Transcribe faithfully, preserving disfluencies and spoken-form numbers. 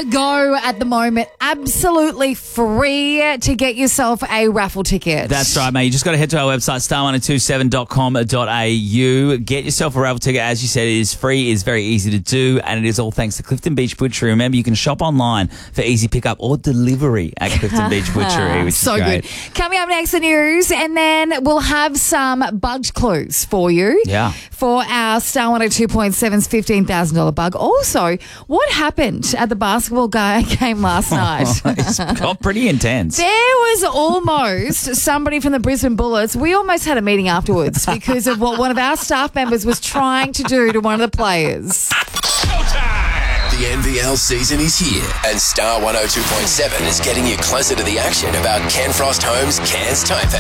the go at the moment. Absolutely free to get yourself a raffle ticket. That's right, mate. You just got to head to our website, star one oh two seven dot com dot a u. Get yourself a raffle ticket. As you said, it is free, it is very easy to do, and it is all thanks to Clifton Beach Butchery. Remember, you can shop online for easy pickup or delivery at Clifton Beach Butchery, which so is great. good. Coming up next, the news, and then we'll have some bugged clues for you. Yeah. For our Star one oh two point seven's fifteen thousand dollars bug. Also, what happened at the basketball ga- game last night? It's got pretty intense. There was almost somebody from the Brisbane Bullets. We almost had a meeting afterwards because of what one of our staff members was trying to do to one of the players. The N B L season is here, and Star one oh two point seven is getting you closer to the action about Ken Frost Homes Cairns Taipei.